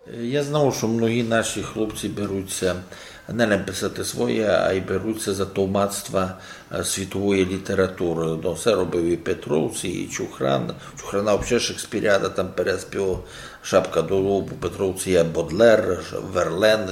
Я знав, що многі наші хлопці беруться не написати своє, а й беруться за товмацтва світової літератури. Ну, це робив і Петровці, і Чухран. Чухрана взагалі Шекспіряда там переспівав «Шапка до лобу». Петровці є Бодлер, Верлен,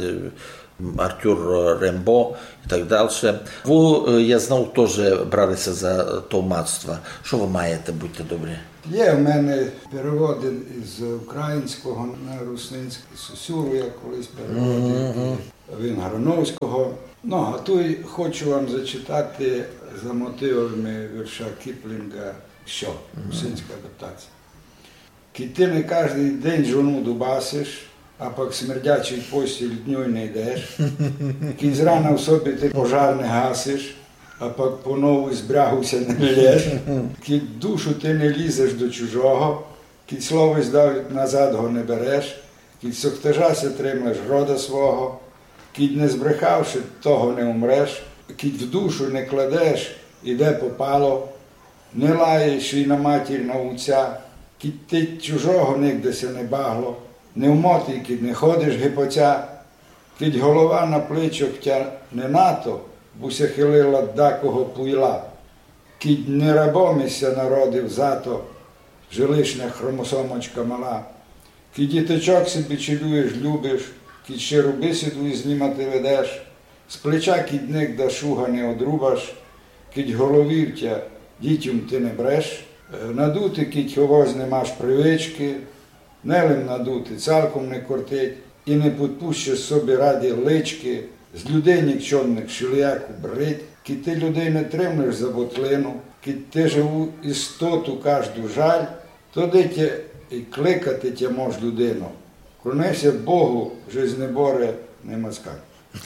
Артюр Рембо і так далі. Ви, я знав, теж бралися за товмацтва. Що ви маєте, будьте добрі? Є в мене переводи з українського на русинське, Сосюру я колись переводив, Вінграновського. Ну, а тут хочу вам зачитати за мотивами вірша Кіплінга «Що?» русинська адаптація. «Ки ти не кожен день жону дубасиш, а пак смердячий постіль дню не йдеш, ки зрана в собі ти пожар не гасиш, а пак по-нову збрягуся не лєш, кід душу ти не лізеш до чужого, кід слово здав назад го не береш, кід соктажася тримаєш рода свого, кід не збрехавши, того не умреш, кід в душу не кладеш, іде попало, не лаєш і на матір на отця, кід ти чужого нігдеся не багло, не вмотий, кід не ходиш гипоця, кід голова на плечах тя не нато, буся хилила дакого пуйла, кід не рабомися народив зато, же лишня хромосомочка мала, кід діточок собі чилюєш, любиш, кід щиру бесіду із знімати ведеш, з плеча кід нігда шуга не одрубаш, кід головівтя дітям ти не бреш, надути кід ховоз не маш привички, нелим надути цалком не кортить, і не підпущиш собі раді лички, з людей нікчемних шилияку брить, кід ти людей не тримаєш за ботлину, кід ти живу істоту кожну жаль, то де тя і кликати тя мож людину. Клонися Богу, жизнь не боре, не москаль.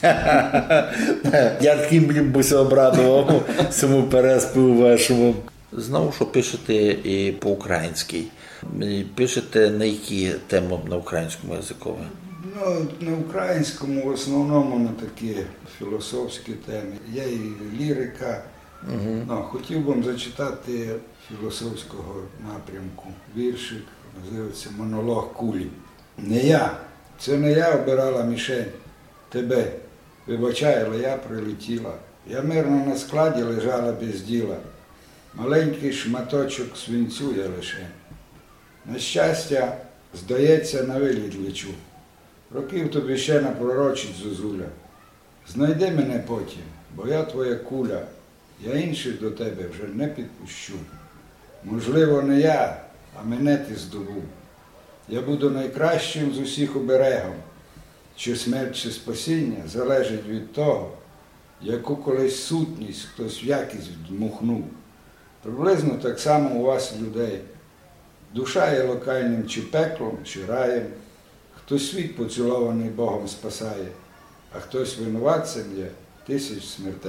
Я таким би се обрадував цьому переспіву вашому. Знав, що пишете і по-українськи. Пишете на які теми на українському язикові? Ну, на українському в основному на такі філософські теми. Є і лірика. Ну, хотів би вам зачитати філософського напрямку віршик, називається «Монолог кулі». Це не я обирала мішень, тебе, вибачай, але я прилетіла. Я мирно на складі лежала без діла, маленький шматочок свинцю я лише. На щастя, здається, на виліт лечу. Років тобі ще напророчить зозуля. Знайди мене потім, бо я твоя куля, я інших до тебе вже не підпущу. Можливо, не я, а мене ти здобув. Я буду найкращим з усіх оберегом. Чи смерть, чи спасіння залежить від того, яку колись сутність хтось в якість вдмухнув. Приблизно так само у вас, людей. Душа є локальним чи пеклом, чи раєм. Хтось світ поцілований Богом спасає, а хтось винуватцем є тисяч смертей.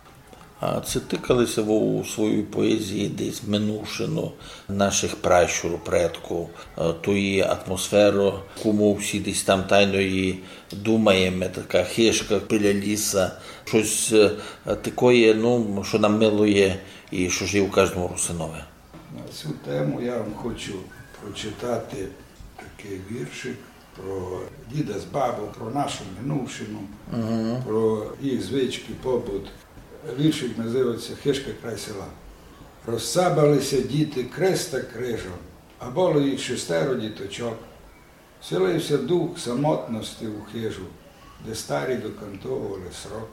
А це тикалися ви у своїй поезії десь минувшину наших пращурів, предків, тої атмосфери, кому всі десь там тайно її думаємо, така хишка біля ліса, щось таке, ну, що нам милує і що ж є у кожному русинові. На цю тему я вам хочу прочитати такий віршик про діда з бабою, про нашу минувшину, про їх звички, побут. Віршик називається «Хишка край села». Розсабалися діти креста крижом, а було їх 6 діточок. Вселився дух самотності у хижу, де старі докантовували срок.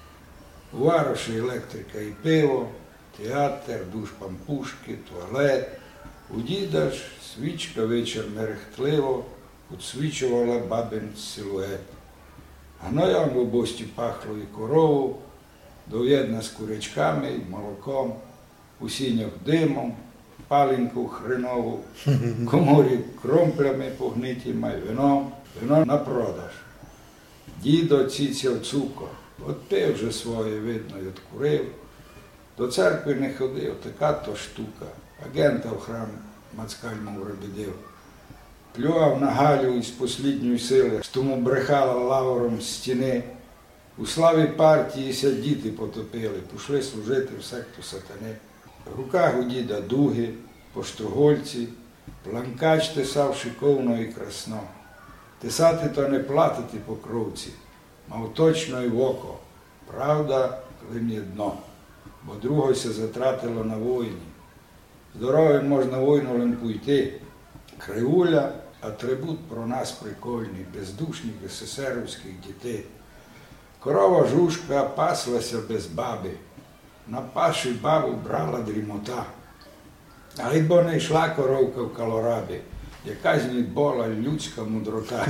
У вароші електрика і пиво, театр, душ пампушки, туалет. У діда ж свічка вечір мерехтливо підсвічувала бабин силует. Гноєм в обості пахло і корову, дов'єдна з курячками й молоком, у сінях димом, паленьку хренову, коморі кромплями погнитіма й вином, вино на продаж. Дідо цицяв цукор, от пив вже своє, видно, й откурив. До церкви не ходив, така то штука, агента в храм мацкальному вробідив. Плював на Галю із послідньої сили, з тому брехала лавром з стіни. У славі партії ся діти потопили, пішли служити в секту сатани. В руках у діда дуги, поштогольці, планкач тесав шиковно і красно. Тисати то не платити по кровці, мав точно й в око. Правда, лим є дно, бо другого се затратило на війні. Здоровим можна війну лим пойти. Кривуля – атрибут про нас прикольний, бездушних СССРівських дітей. Корова жушка паслася без баби, на паші бабу брала дрімота. А й бо не йшла коровка в Колорабі, якась не була людська мудрота.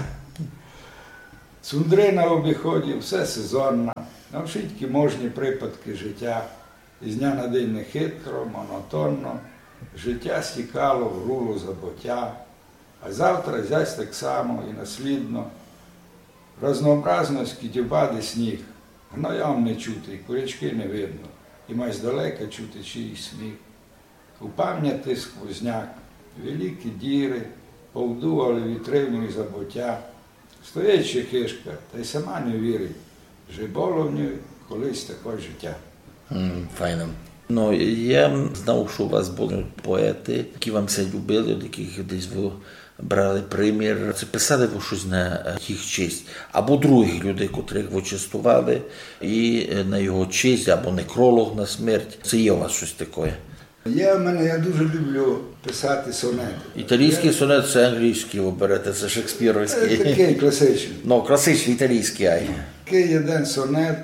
Цундри на обіході, все сезонно, навшитьки можні припадки життя. Із дня на день нехитро, монотонно, життя стікало в рулу забуття, а завтра зясь так само і наслідно. Разнообразно скидюбади сніг, гноям не чути, курячки не видно, і май здалека чути чиїсь сміх. У пам'яті сквозняк, великі діри, повдували вітрину і забуття. Стоїть ще хишка, та й сама не вірить, що було в ній колись таке життя. Файно. Ну, я знав, що у вас були поети, які вам все любили, від яких десь ви брали примір. Це писали ви щось на їх честь? Або других людей, котрих ви частували, і на його честь, або некролог на смерть. Це є у вас щось таке? Я дуже люблю писати сонети. Італійський сонет – це англійський, ви берете, це шекспіровський. Такий класичний. Ну, класичний італійський, ай. Такий один сонет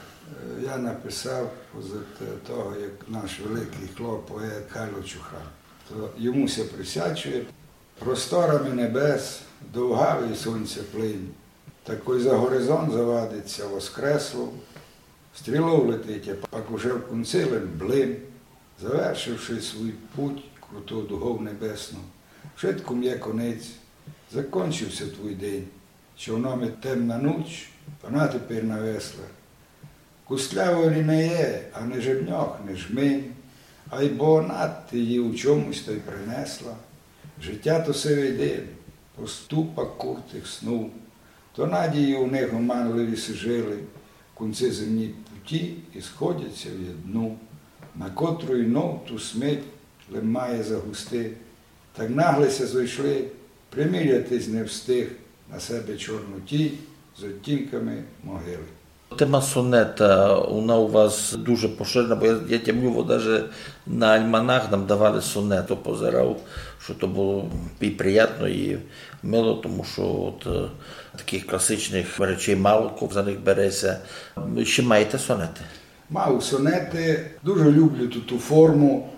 я написав поза того, як наш великий поет Хайло Чухран. То йому ся присвячує. Просторами небес, довгавий сонця плинь, такой за горизонт завадиться воскресло, стрілов летить, а пак уже в кунцилен блин, завершивши свій путь круту дугов небесну. Швидком є конець, закончився твій день, човном є темна ніч, вона тепер на веслах. Кустляво не є, а не жебньох, не жминь, а й бо над ти її у чомусь то й принесла. Життя то сивий день, поступок куртих снув, то надії у них оманливі жили, кінці земні путі і сходяться в єдну, на котру й ту смить лимає загусти, так наглися зайшли, примірятись не встиг на себе чорну тінь з оттінками могили. Тема сонета, вона у вас дуже поширена, бо я тямлю, навіть на альманах нам давали сонет, позирав, що то було і приємно, і мило, тому що от таких класичних речей мало, за них береться. Ще маєте сонети? Мав сонети, дуже люблю ту форму,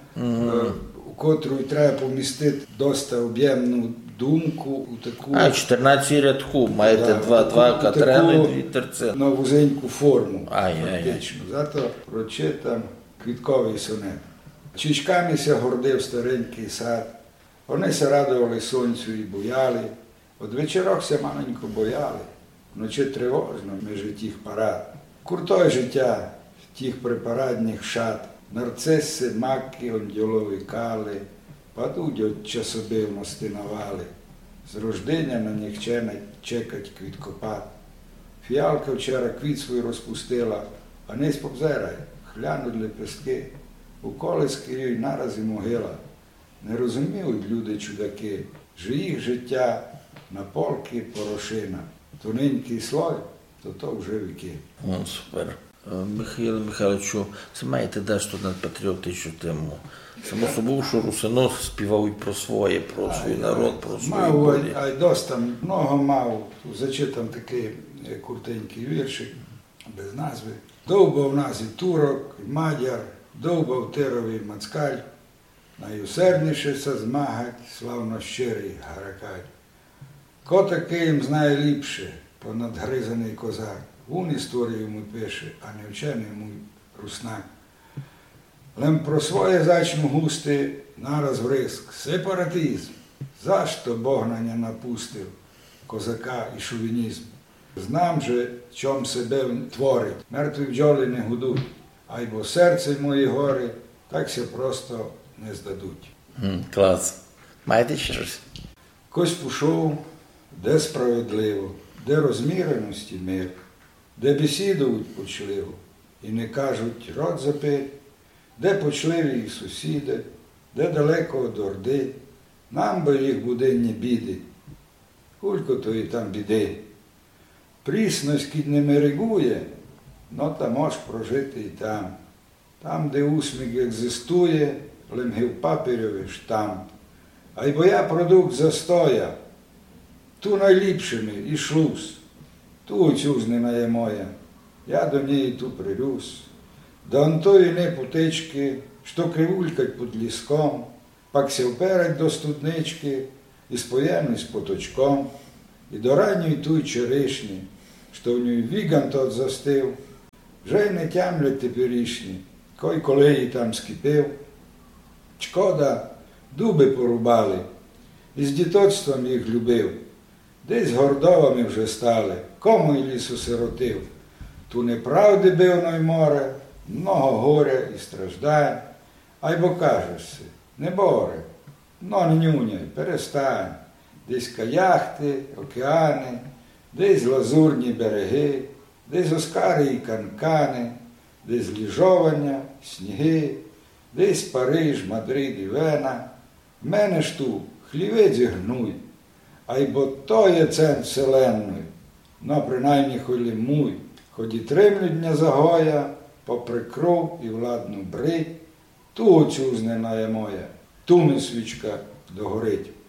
у котру треба помістити досить об'ємну думку у таку... 14 рядку, маєте два катрени, дві терцини. На вузеньку форму, фактично. Зато прочитам квітковий сонет. Чічками ся гордив старенький сад, вони ся радували сонцю і буяли, от вечорок ся маленько бояли, вночі тривожно межі тих парад. Куртое життя тих припарадних шат, нарциси, маки, онділові кали, падуть от часобивності навали, з рождення на них чекать квіткопад. Фіалка вчора квіт свій розпустила, а не сповзерай, хлянуть лепестки, у колиски їй нараз і могила. Не розуміють люди чудаки, що їх життя на полки порошина. Тоненький слой, то вже віки. Супер. Михайло Михайловичу, це маєте дещо на патріотичну тему. Само собою, що русино співають про своє, про свій народ, про свої болі. А й досить много мав. Зачитам такий куртенький віршик, без назви. Довбав нас і турок, і мадяр, довбав тировий мацкаль, найусердніше се змагать, славно щирий гаракаль. Ко такий їм знає ліпше, понадгризаний козак. Вон історію йому пише, а не вчений мій руснак. Лем про своє зачну густи, нараз в риск. Сепаратизм. За що Бог на не напустив козака і шовінізм? Знам же, чом себе творить. Мертві бджоли не гудуть, а й бо серце мої гори, так ся просто не здадуть. Клас. Маєте ще щось? Кось пішов, де справедливо, де розміреності мир, де бесідують почливо і не кажуть рот запить, де почливі їх сусіди, де далеко від орди, нам би їх буденні біди. Хулько то і там біди. Прісность кід не мерегує, но та мож прожити і там. Там, де усміх екзистує, лемгив папірьовий штамп. А й бо я продукт застоя, ту найліпшими і шлус, ту цюзнена є моя, я до неї ту прирюс. До антої не путички, що кривулькать під ліском, пак се вперед до студнички і споємний з поточком, і до ранньої туй черешні, що в ній віган тот застив, вже й не тямлять теперішні, кой колеї там скипив. Шкода, дуби порубали, і з дітоцтвом їх любив. Десь гордовами вже стали, кому й лісу сиротив. Ту неправди бив ной море, много горя і страждань. А й бо кажешся, не боре, но не нюняй, перестань. Десь каяхти, океани, десь лазурні береги, десь оскари і канкани, десь ліжовання, сніги, десь Париж, Мадрид і Вена. Мене ж ту хлівець гнуй, а й бо то є центр вселенної, но принаймні холі муй, хоч і тримлють загоя, попри кров і владну брить, ту оцюзнена є моя, ту не свічка догорить.